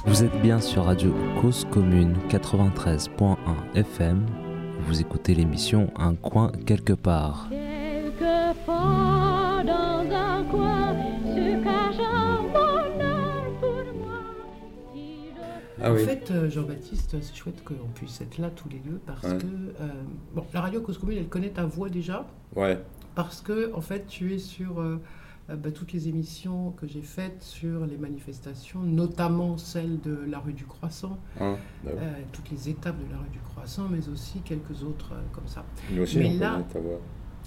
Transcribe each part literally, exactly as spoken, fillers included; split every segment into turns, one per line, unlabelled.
Vous êtes bien sur Radio Cause Commune quatre-vingt-treize point un F M. Vous écoutez l'émission Un coin quelque part.
Quelque part dans un coin se cache un bonheur pour moi. Si je...
Ah
en
oui.
fait, euh, Jean-Baptiste, c'est chouette qu'on puisse être là tous les deux parce
Ouais.
que euh, bon, la radio Cause Commune, elle connaît ta voix déjà
Ouais,
parce que en fait, tu es sur euh, euh, bah, toutes les émissions que j'ai faites sur les manifestations, notamment celle de la rue du Croissant,
hein, bah oui.
euh, toutes les étapes de la rue du Croissant, mais aussi quelques autres euh, comme ça.
Nous aussi,
mais
on
là-
connaît ta voix.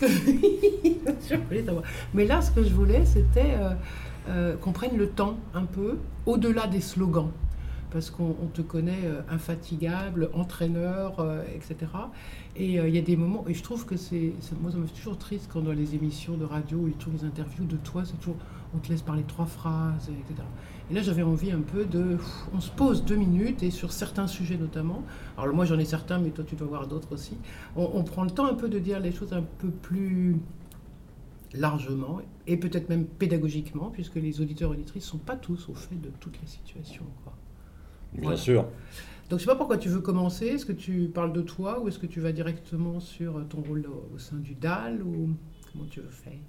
Je voulais savoir. Mais là, ce que je voulais, c'était euh, euh, qu'on prenne le temps un peu, au-delà des slogans, parce qu'on on te connaît euh, infatigable, entraîneur, euh, et cetera. Et euh, il y a des moments, et je trouve que c'est, c'est- moi ça me fait toujours triste quand dans les émissions de radio et toutes les interviews de toi, c'est toujours, on te laisse parler trois phrases, et cetera. Et là, j'avais envie un peu de, pff, on se pose deux minutes, et sur certains sujets notamment, alors moi j'en ai certains, mais toi tu dois voir d'autres aussi, on, on prend le temps un peu de dire les choses un peu plus largement, et peut-être même pédagogiquement, puisque les auditeurs et auditrices ne sont pas tous au fait de toutes les situations, quoi.
Bien
Voilà.
sûr.
Donc je ne sais pas pourquoi tu veux commencer, est-ce que tu parles de toi, ou est-ce que tu vas directement sur ton rôle au, au sein du D A L, ou comment tu veux faire?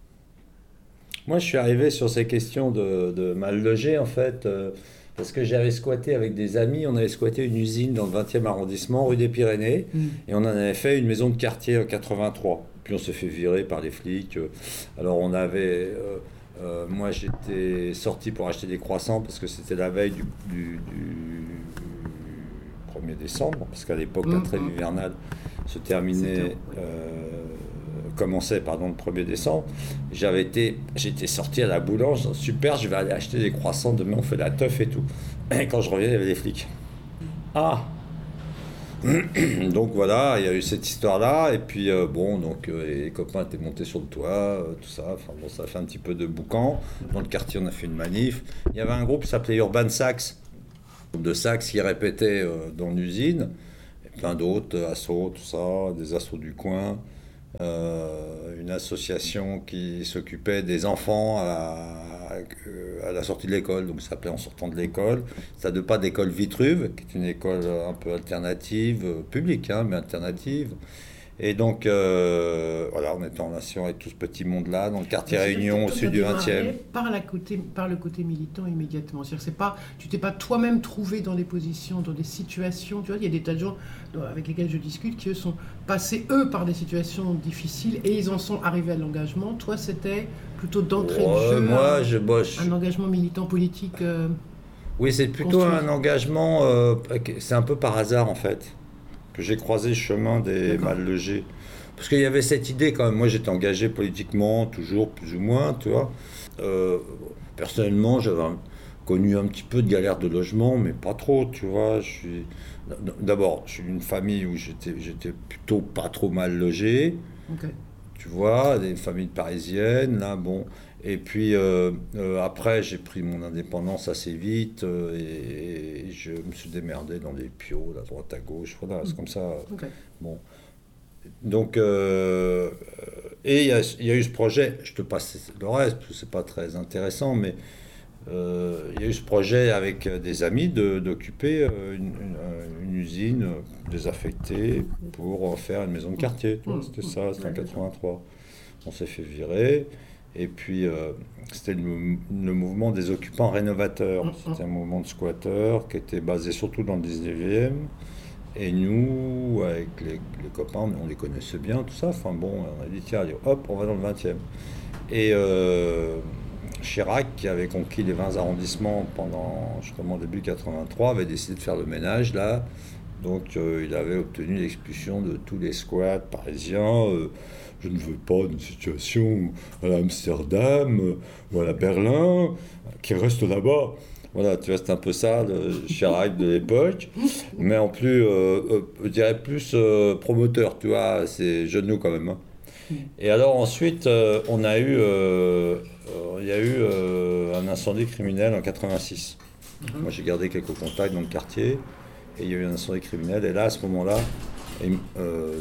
Moi, je suis arrivé sur ces questions de, de mal logés, en fait, euh, parce que j'avais squatté avec des amis, on avait squatté une usine dans le vingtième arrondissement, rue des Pyrénées,
Mm.
et on en avait fait une maison de quartier en quatre-vingt-trois. Puis on s'est fait virer par les flics. Alors on avait... euh, euh, moi, j'étais sorti pour acheter des croissants, parce que c'était la veille du, du, du premier décembre, parce qu'à l'époque, la
Mm,
trêve
mm.
hivernale se terminait...
C'était- ouais.
euh, commençait pardon, le premier décembre. J'avais été, j'étais sorti à la boulange, super, je vais aller acheter des croissants, demain on fait la teuf et tout. Et quand je reviens, il y avait des flics. Ah Donc voilà, il y a eu cette histoire-là, et puis euh, bon, donc euh, les copains étaient montés sur le toit, euh, tout ça, enfin bon, ça a fait un petit peu de boucan. Dans le quartier, on a fait une manif. Il y avait un groupe qui s'appelait Urban Sax, un groupe de sax qui répétait euh, dans l'usine, et plein d'autres, euh, assos, tout ça, des assos du coin. Euh, une association qui s'occupait des enfants à, à la sortie de l'école, donc ça s'appelait En sortant de l'école. Ça de pas d'école Vitruve, qui est une école un peu alternative, euh, publique, hein, mais alternative. Et donc, euh, voilà, on était en relation avec tout ce petit monde-là, dans le quartier
C'est-à-dire
Réunion, au
que
sud
t'as
du
démarré
vingtième.
Par, la côté, par le côté militant immédiatement. C'est-à-dire que c'est pas, tu t'es pas toi-même trouvé dans des positions, dans des situations. Tu vois, il y a des tas de gens dont- avec lesquels je discute qui eux sont passés eux par des situations difficiles et ils en sont arrivés à l'engagement. Toi, c'était plutôt d'entrée
Ouais,
de jeu,
moi,
un,
je, moi, je-
un engagement militant politique. euh,
Oui, c'est plutôt
construit.
un engagement, euh, c'est un peu par hasard en fait, que j'ai croisé le chemin des
D'accord.
mal logés. Parce qu'il y avait cette idée quand même, moi j'étais engagé politiquement, toujours plus ou moins, tu vois. Euh, personnellement, j'avais un- connu un petit peu de galère de logement, mais pas trop, tu vois. Je suis... D'abord, je suis d'une famille où j'étais, j'étais plutôt pas trop mal logé.
ok.
Tu vois, des familles parisiennes, là, bon. Et puis euh, euh, après, j'ai pris mon indépendance assez vite euh, et, et je me suis démerdé dans les piots, à droite, à gauche, voilà, c'est comme ça.
Ok.
Bon. Donc, euh, et il y, a- il y a eu ce projet, je te passe le reste, parce que c'est pas très intéressant, mais euh, il y a eu ce projet avec des amis de- d'occuper euh, une, une- une usine désaffectée pour en faire une maison de quartier. Tu vois,
Mmh.
c'était ça, c'était en
Ouais, d'accord.
quatre-vingt-trois. On s'est fait virer. Et puis, euh, c'était le, le mouvement des occupants rénovateurs.
Mmh.
C'était un mouvement de squatteurs qui était basé surtout dans le dix-neuvième. Et nous, avec les, les copains, on les connaissait bien, tout ça. Enfin bon, on a dit, tiens, allez, hop, on va dans le vingtième. Et euh, Chirac, qui avait conquis les vingt arrondissements pendant justement début quatre-vingt-trois, avait décidé de faire le ménage là. Donc euh, il avait obtenu l'expulsion de tous les squats parisiens. Euh, je ne veux pas d'une situation à Amsterdam euh, ou à la Berlin, qui reste là-bas. Voilà, tu vois, c'est un peu ça, le Chirac de l'époque. Mais en plus, euh, euh, je dirais plus euh, promoteur, tu vois, c'est genou quand même. Hein. Et alors ensuite, euh, on a eu, euh, euh, il y a eu euh, un incendie criminel en quatre-vingt-six.
Mhm.
Moi, j'ai gardé quelques contacts dans le quartier, et il y a eu un incendie criminel. Et là, à ce moment-là, et, euh,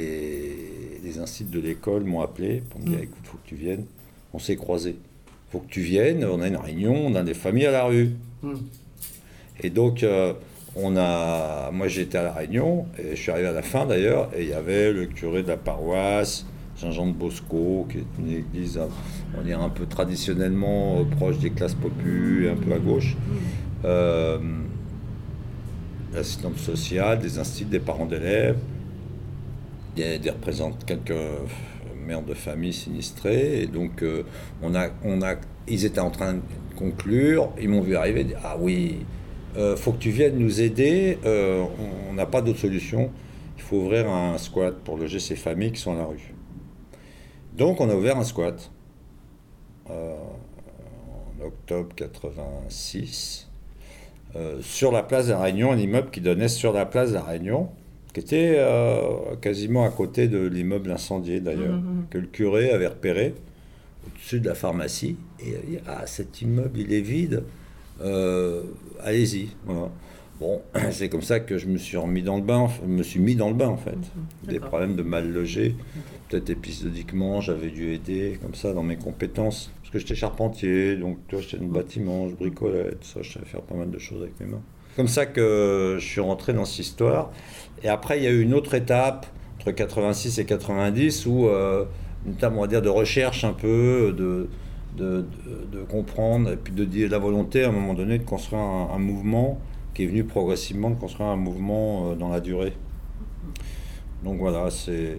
les, les instituts de l'école m'ont appelé pour me dire,
Mhm.
écoute, il faut que tu viennes. On s'est croisés. Il faut que tu viennes, on a une réunion, on a des familles à la rue.
Mmh.
Et donc, euh, on a, moi j'étais à La Réunion, et je suis arrivé à la fin d'ailleurs, et il y avait le curé de la paroisse, Saint-Jean de Bosco, qui est une église, on dirait un peu traditionnellement euh, proche des classes populaires, un peu à gauche. Euh, l'assistante sociale, des instituts, des parents d'élèves, des, des représentants, quelques mères de famille sinistrées. Et donc, euh, on a, on a, ils étaient en train de conclure, ils m'ont vu arriver et dit « Ah oui, euh, faut que tu viennes nous aider, euh, on n'a pas d'autre solution, il faut ouvrir un squat pour loger ces familles qui sont à la rue. » Donc, on a ouvert un squat euh, en octobre quatre-vingt-six. Euh, sur la place de la Réunion, un immeuble qui donnait sur la place de la Réunion, qui était euh, quasiment à côté de l'immeuble incendié d'ailleurs, mmh. que le curé avait repéré au-dessus de la pharmacie. Et il a dit « Ah, cet immeuble, il est vide, euh, allez-y. » Voilà. Bon, c'est comme ça que je me suis remis dans le bain, je me suis mis dans le bain en fait. Mmh. Des problèmes de mal logé, peut-être épisodiquement, j'avais dû aider comme ça dans mes compétences. Parce que j'étais charpentier, donc tu vois, j'étais dans le bâtiment, je bricolais, tout ça, je savais faire pas mal de choses avec mes mains. Comme ça que je suis rentré dans cette histoire. Et après, il y a eu une autre étape, entre quatre-vingt-six et quatre-vingt-dix, où, euh, une étape, on va dire, de recherche un peu, de, de, de, de comprendre, et puis de dire la volonté, à un moment donné, de construire un, un mouvement qui est venu progressivement, de construire un mouvement euh, dans la durée. Donc voilà, c'est...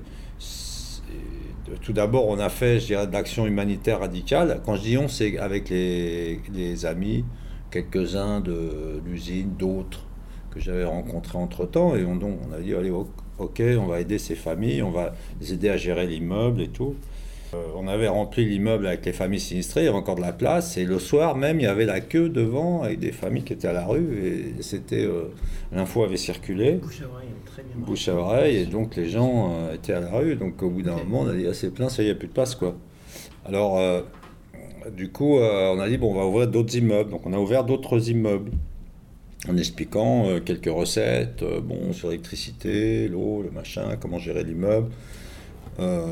Tout d'abord, on a fait, je dirais, de l'action humanitaire radicale. Quand je dis on, c'est avec les, les amis, quelques-uns de l'usine, d'autres que j'avais rencontrés entre-temps. Et on, donc, on a dit, allez, ok, on va aider ces familles, on va les aider à gérer l'immeuble et tout. Euh, on avait rempli l'immeuble avec les familles sinistrées, il y avait encore de la place. Et le soir même, il y avait la queue devant avec des familles qui étaient à la rue. Et c'était, euh, l'info avait circulé.
Bouche à oreille, très bien.
Bouche à oreille, et donc les gens euh, étaient à la rue. Donc au bout d'un okay. moment, on a dit, ah, c'est plein, ça y est, il n'y a plus de place, quoi. Alors, euh, du coup, euh, on a dit, bon, on va ouvrir d'autres immeubles. Donc on a ouvert d'autres immeubles, en expliquant euh, quelques recettes, euh, bon, sur l'électricité, l'eau, le machin, comment gérer l'immeuble. Euh,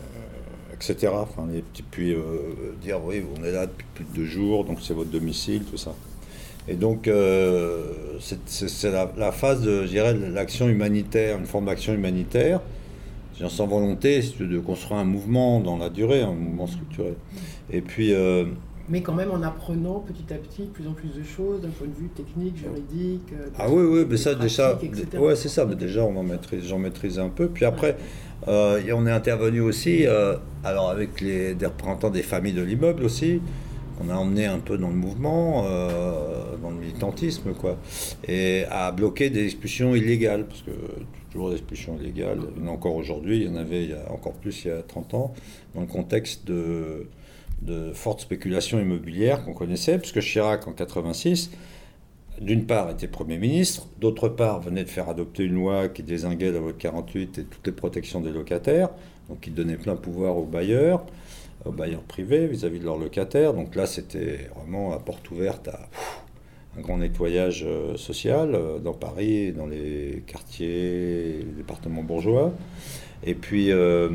et cetera. Enfin, les petits, puis euh, dire, oui, on est là depuis plus de deux jours, donc c'est votre domicile, tout ça. Et donc, euh, c'est, c'est, c'est la, la phase de, je dirais, de l'action humanitaire, une forme d'action humanitaire, sans volonté, c'est de construire un mouvement dans la durée, un mouvement structuré. Et puis... Euh,
mais quand même en apprenant petit à petit plus en plus de choses d'un point de vue technique, juridique.
Ah oui, oui, mais ça déjà, ouais, c'est ça, mais déjà on en maîtrise, j'en maîtrise un peu. Puis après, ouais. euh, on est intervenu aussi, euh, alors avec les des représentants des familles de l'immeuble aussi, on a emmené un peu dans le mouvement, euh, dans le militantisme, quoi, et à bloquer des expulsions illégales, parce que toujours des expulsions illégales, il y en a encore aujourd'hui, il y en avait il y a encore plus il y a trente ans, dans le contexte de de forte spéculation immobilière qu'on connaissait, puisque Chirac, en quatre-vingt-six, d'une part, était Premier ministre, d'autre part, venait de faire adopter une loi qui dézinguait la loi de quarante-huit et toutes les protections des locataires, donc qui donnait plein pouvoir aux bailleurs, aux bailleurs privés vis-à-vis de leurs locataires. Donc là, c'était vraiment à porte ouverte à pff, un grand nettoyage euh, social euh, dans Paris, dans les quartiers, les départements bourgeois. Et puis... Euh,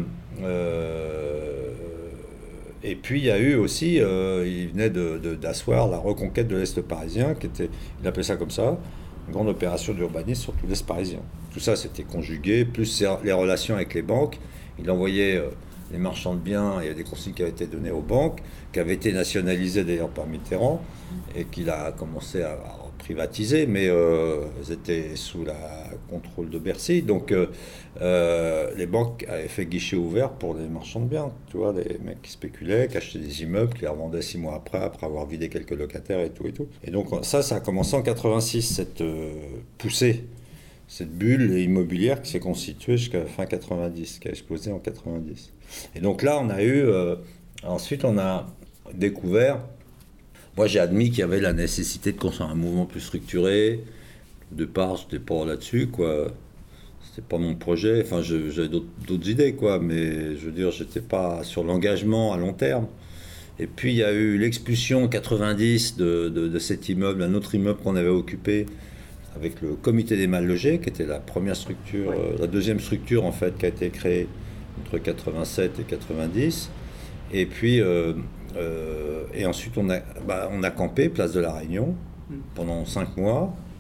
euh, Et puis il y a eu aussi, euh, il venait de, de, d'asseoir la reconquête de l'Est parisien, qui était, il appelait ça comme ça, une grande opération d'urbanisme sur tout l'Est parisien. Tout ça c'était conjugué, plus les relations avec les banques. Il envoyait euh, les marchands de biens, il y a des consignes qui avaient été données aux banques, qui avaient été nationalisées d'ailleurs par Mitterrand, et qu'il a commencé à, à privatiser, mais euh, elles étaient sous le contrôle de Bercy. Donc euh, euh, les banques avaient fait guichet ouvert pour les marchands de biens, tu vois, les mecs qui spéculaient, qui achetaient des immeubles, qui les revendaient six mois après, après avoir vidé quelques locataires et tout et tout. Et donc ça, ça a commencé en quatre-vingt-six, cette euh, poussée, cette bulle immobilière qui s'est constituée jusqu'à fin quatre-vingt-dix, qui a explosé en quatre-vingt-dix. Et donc là, on a eu, euh, ensuite on a découvert, moi j'ai admis qu'il y avait la nécessité de construire un mouvement plus structuré. Au départ, j'étais pas là-dessus, quoi. C'était pas mon projet, enfin je, j'avais d'autres, d'autres idées, quoi, mais je veux dire, j'étais pas sur l'engagement à long terme. Et puis il y a eu l'expulsion en quatre-vingt-dix de, de, de cet immeuble, un autre immeuble qu'on avait occupé avec le comité des mal logés, qui était la première structure, ouais. euh, la deuxième structure en fait qui a été créée entre quatre-vingt-sept et quatre-vingt-dix. Et puis euh, euh, et ensuite on a, bah, on a campé place de la Réunion pendant cinq mois.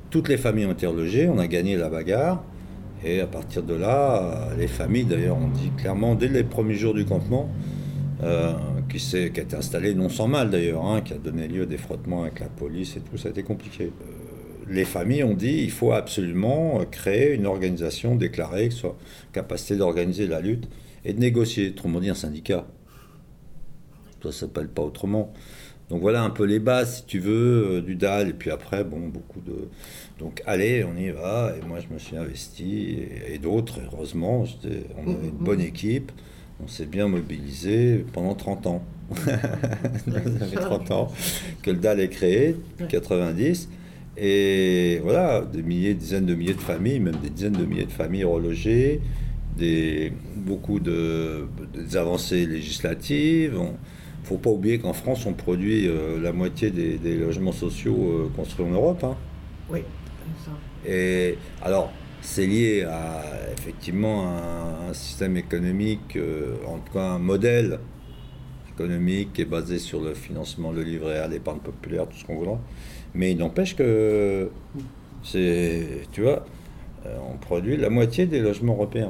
toutes les familles ont été relogées, on a gagné la bagarre. Et à partir de là, les familles, d'ailleurs, on dit clairement, dès les premiers jours du campement, euh, qui, s'est, qui a été installé non sans mal d'ailleurs, hein, qui a donné lieu à des frottements avec la police et tout, ça a été compliqué. Euh, les familles ont dit il faut absolument créer une organisation déclarée, qui soit capacité d'organiser la lutte et de négocier, autrement dit un syndicat. Ça ne s'appelle pas autrement. Donc voilà un peu les bases, si tu veux, euh, du D A L. Et puis après, bon, beaucoup de... Donc allez, on y va. Et moi, je me suis investi. Et, et d'autres, heureusement, j'étais... on avait une bonne équipe. On s'est bien mobilisé pendant trente ans. Ça fait trente ans que le D A L est créé, quatre-vingt-dix. Et voilà, des milliers, des dizaines de milliers de familles, même des dizaines de milliers de familles relogées, des, beaucoup de, des avancées législatives. Il ne faut pas oublier qu'en France, on produit euh, la moitié des, des logements sociaux euh, construits en Europe. Hein.
Oui, c'est ça.
Et alors, c'est lié à effectivement un, un système économique, euh, en tout cas un modèle économique qui est basé sur le financement, le livret A, l'épargne populaire, tout ce qu'on voudra. Mais il n'empêche que, c'est, tu vois, euh, on produit la moitié des logements européens.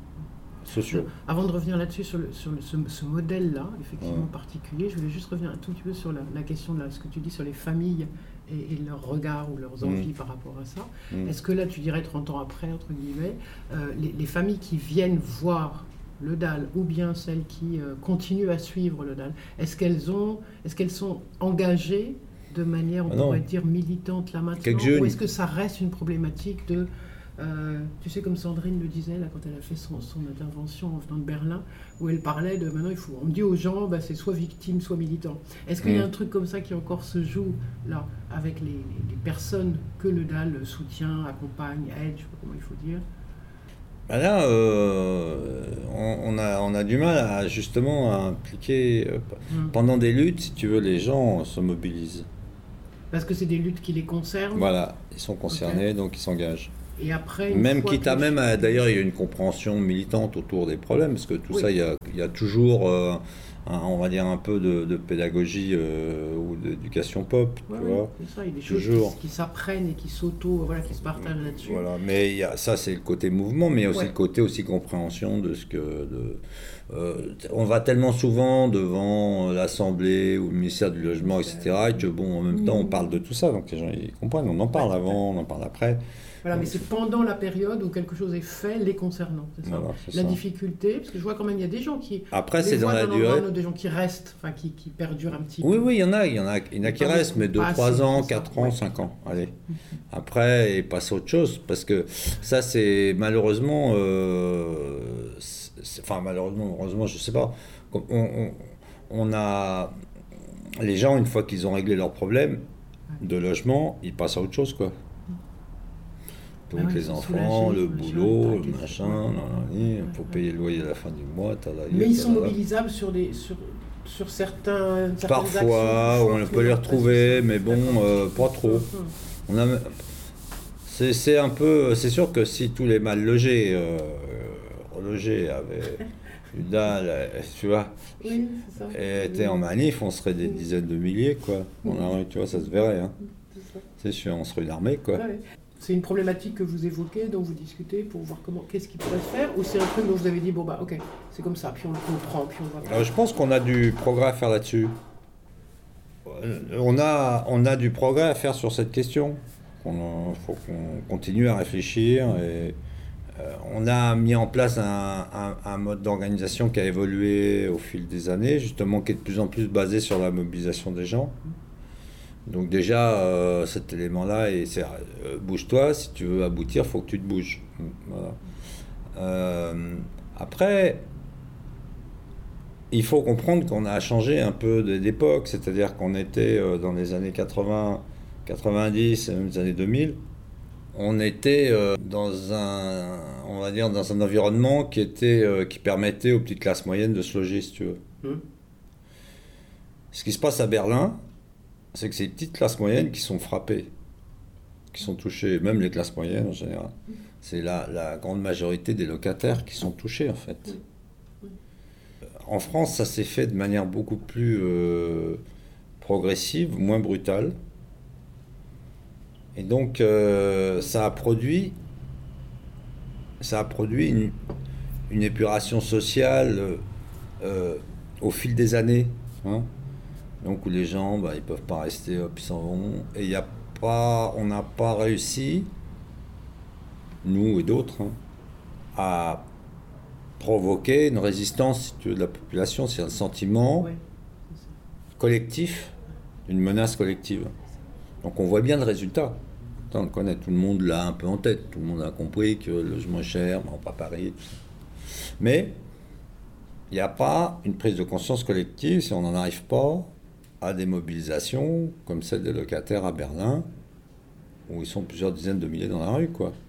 Sociaux.
Avant de revenir là-dessus, sur, le, sur le, ce, ce modèle-là, effectivement
Ouais.
particulier, je voulais juste revenir un tout petit peu sur la, la question de la, ce que tu dis sur les familles et, et leurs regards ou leurs envies
Mm.
par rapport à ça.
Mm.
Est-ce que là, tu dirais trente ans après, entre guillemets, euh, les, les familles qui viennent voir le D A L ou bien celles qui euh, continuent à suivre le D A L, est-ce qu'elles ont, est-ce qu'elles sont engagées de manière, on
Ah non.
pourrait dire, militante là maintenant,
Quelques jeunes.
ou est-ce que ça reste une problématique de... Euh, tu sais, comme Sandrine le disait là, quand elle a fait son, son intervention en venant de Berlin, où elle parlait de maintenant, il faut, on dit aux gens, bah, c'est soit victime, soit militant. Est-ce qu'il y a
Mm.
un truc comme ça qui encore se joue là, avec les, les- les personnes que le D A L soutient, accompagne, aide, je sais pas comment il faut dire?
Ben là, euh, on, on a, on a du mal à justement à impliquer. euh,
Mm.
Pendant des luttes, si tu veux, les gens se mobilisent.
Parce que c'est des luttes qui les concernent.
Voilà, ils sont concernés, donc ils s'engagent.
Et après, une
Même
fois
quitte
que
à
les-
même, à- d'ailleurs, il y a une compréhension militante autour des problèmes, parce que tout
Oui.
ça, il y a, il y a toujours, euh, un- on va dire, un peu de, de pédagogie euh, ou d'éducation pop,
Ouais,
tu
ouais,
vois.
c'est ça, il y a des choses
Toujours.
qui, qui s'apprennent et qui s'auto, voilà, qui se partagent là-dessus.
Voilà, mais il y a, ça c'est le côté mouvement, mais il y a aussi
Ouais.
le côté aussi compréhension de ce que... De, euh, on va tellement souvent devant l'Assemblée ou le ministère du Logement, et cetera, et que bon, en même temps on parle de tout ça, donc les gens ils comprennent, on en parle
Ouais.
avant, on en parle après.
Voilà, mais c'est pendant la période où quelque chose est fait les concernant, c'est ça.
Voilà, c'est
La
ça.
difficulté, parce que je vois quand même, il y a des gens qui...
Après
les
c'est dans
voient
la
d'un endroit à un
durée.
autre, des gens qui restent, enfin qui, qui perdurent un petit
Oui,
peu.
oui, il y en a, il y en a, il y en a qui
Pas
restent, mais deux,
pas
trois
assez,
ans,
c'est ça.
quatre ans,
Ouais.
cinq ans, allez. Après, et passe à autre chose, parce que ça, c'est malheureusement, euh, c'est- enfin malheureusement, heureusement, je sais pas, on, on, on a, les gens, une fois qu'ils ont réglé leurs problèmes de logement, ils passent à autre chose, quoi. Donc
Ah ouais,
les
ils sont
enfants,
soulagés,
le
machin,
boulot,
t'inquiète.
le machin,
Ouais,
nan, nan,
ouais,
nan,
ouais,
faut
ouais.
payer le loyer à la fin du mois, talala,
Mais ils sont
talala.
mobilisables sur, des, sur, sur certains, certaines
Parfois,
actions,
on
je
peut les
vois,
retrouver,
c'est ça.
mais bon,
D'accord.
euh, pas trop.
Hum,
On a, c'est, c'est un peu, c'est sûr que si tous les mal logés, euh, relogés avaient eu dalle, euh, tu vois,
Oui, c'est ça.
et étaient en manif, on serait des dizaines de milliers, quoi. Dans la rue, tu vois, ça se verrait, hein.
C'est ça.
C'est sûr, on serait une armée, quoi.
Ouais. C'est une problématique que vous évoquez, dont vous discutez pour voir comment, qu'est-ce qui pourrait se faire, ou c'est un truc dont vous avez dit, bon bah ok, c'est comme ça, puis on le comprend, puis on va...
Alors, je pense qu'on a du progrès à faire là-dessus. Euh, On a, on a du progrès à faire sur cette question. Il faut qu'on continue à réfléchir. Et, euh, on a mis en place un, un- un mode d'organisation qui a évolué au fil des années, justement, qui est de plus en plus basé sur la mobilisation des gens. Donc déjà, euh, cet élément-là, et c'est, euh, bouge-toi, si tu veux aboutir, il faut que tu te bouges. Voilà. Euh, après, il faut comprendre qu'on a changé un peu d'époque, c'est-à-dire qu'on était euh, dans les années quatre-vingts, quatre-vingt-dix, et même les années deux mille, on était euh, dans un, on va dire, dans un environnement qui était, euh, qui permettait aux petites classes moyennes de se loger, si tu veux.
Hum.
Ce qui se passe à Berlin, c'est que c'est les petites classes moyennes qui sont frappées, qui sont touchées, même les classes moyennes en général. C'est la, la grande majorité des locataires qui sont touchés, en fait. En France, ça s'est fait de manière beaucoup plus euh, progressive, moins brutale. Et donc, euh, ça a produit, ça a produit une, une épuration sociale euh, au fil des années. Hein. Donc, où les gens, bah, ils peuvent pas rester, hop, ils s'en vont. Et il y a pas, on n'a pas réussi, nous et d'autres, hein, à provoquer une résistance, si tu veux, de la population. C'est un sentiment
Ouais, c'est ça.
collectif, une menace collective. Donc, on voit bien le résultat. On le connaît, tout le monde l'a un peu en tête, tout le monde a compris que le logement est cher, bon, pas Paris, tout ça. Mais il n'y a pas une prise de conscience collective si on n'en arrive pas à des mobilisations comme celle des locataires à Berlin, où ils sont plusieurs dizaines de milliers dans la rue, quoi.